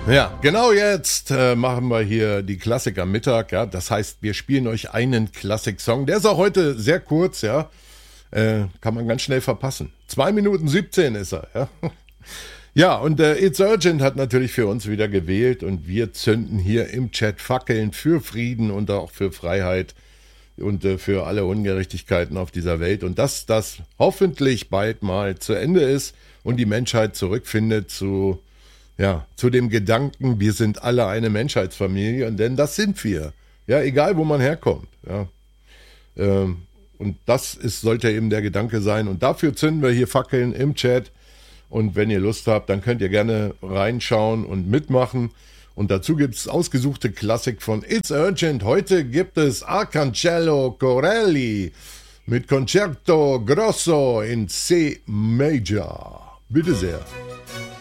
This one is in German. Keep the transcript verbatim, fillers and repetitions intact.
Ja, genau jetzt äh, machen wir hier die Klassik am Mittag. Ja, das heißt, wir spielen euch einen Klassik-Song. Der ist auch heute sehr kurz, ja. Äh, kann man ganz schnell verpassen. zwei Minuten siebzehn ist er, ja. Ja, und äh, It's Urgent hat natürlich für uns wieder gewählt und wir zünden hier im Chat Fackeln für Frieden und auch für Freiheit und äh, für alle Ungerechtigkeiten auf dieser Welt. Und dass das hoffentlich bald mal zu Ende ist und die Menschheit zurückfindet zu... Ja, zu dem Gedanken, wir sind alle eine Menschheitsfamilie, und denn das sind wir. Ja, egal wo man herkommt. Ja. Ähm, und das ist, sollte eben der Gedanke sein. Und dafür zünden wir hier Fackeln im Chat. Und wenn ihr Lust habt, dann könnt ihr gerne reinschauen und mitmachen. Und dazu gibt es ausgesuchte Klassik von It's Urgent. Heute gibt es Arcangelo Corelli mit Concerto Grosso in C Major. Bitte sehr.